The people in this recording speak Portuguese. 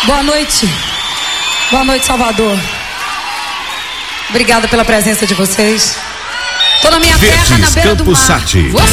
Boa noite. Boa noite, Salvador. Obrigada pela presença de vocês. Tô na minha terra, na beira do mar. Campo Sati. Você